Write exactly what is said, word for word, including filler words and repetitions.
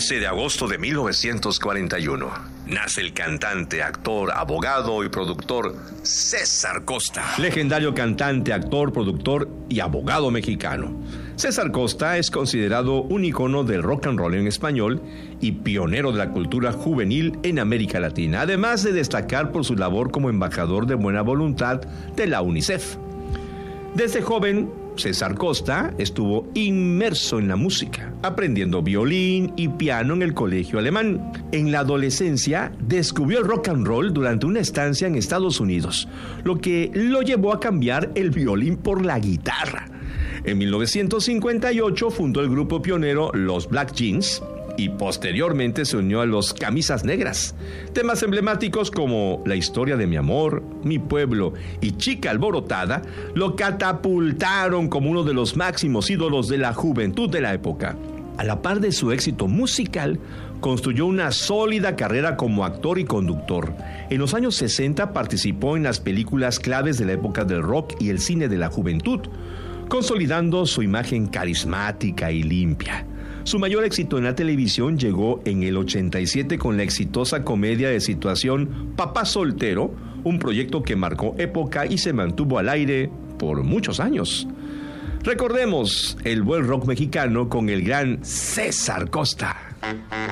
trece de agosto de mil novecientos cuarenta y uno, nace el cantante, actor, abogado y productor César Costa. Legendario cantante, actor, productor y abogado mexicano. César Costa es considerado un icono del rock and roll en español y pionero de la cultura juvenil en América Latina, además de destacar por su labor como embajador de buena voluntad de la UNICEF. Desde joven, César Costa estuvo inmerso en la música, aprendiendo violín y piano en el colegio alemán. En la adolescencia, descubrió el rock and roll durante una estancia en Estados Unidos, lo que lo llevó a cambiar el violín por la guitarra. En mil novecientos cincuenta y ocho fundó el grupo pionero Los Black Jeans y posteriormente se unió a los Camisas Negras. Temas emblemáticos como La historia de mi amor, Mi pueblo y Chica alborotada lo catapultaron como uno de los máximos ídolos de la juventud de la época. A la par de su éxito musical, construyó una sólida carrera como actor y conductor. En los años sesenta participó en las películas claves de la época del rock y el cine de la juventud, consolidando su imagen carismática y limpia. Su mayor éxito en la televisión llegó en el ochenta y siete con la exitosa comedia de situación Papá Soltero, un proyecto que marcó época y se mantuvo al aire por muchos años. Recordemos el buen rock mexicano con el gran César Costa.